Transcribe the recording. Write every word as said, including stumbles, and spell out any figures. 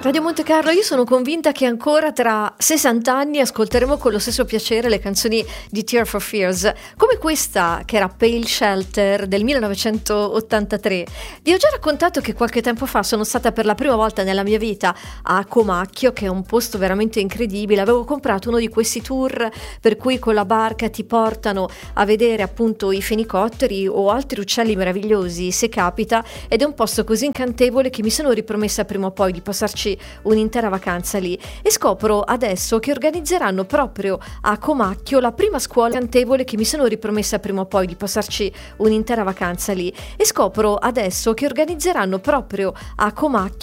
Radio Monte Carlo, io sono convinta che ancora tra sessanta anni ascolteremo con lo stesso piacere le canzoni di Tears for Fears, come questa che era Pale Shelter del millenovecentottantatré. Vi ho già raccontato che qualche tempo fa sono stata per la prima volta nella mia vita a Comacchio, che è un posto veramente incredibile. Avevo comprato uno di questi tour per cui con la barca ti portano a vedere appunto i fenicotteri o altri uccelli meravigliosi se capita, ed è un posto così incantevole che mi sono ripromessa prima o poi di passarci un'intera vacanza lì, e scopro adesso che organizzeranno proprio a Comacchio la prima scuola incantevole che mi sono ripromessa prima o poi di passarci un'intera vacanza lì e scopro adesso che organizzeranno proprio a Comacchio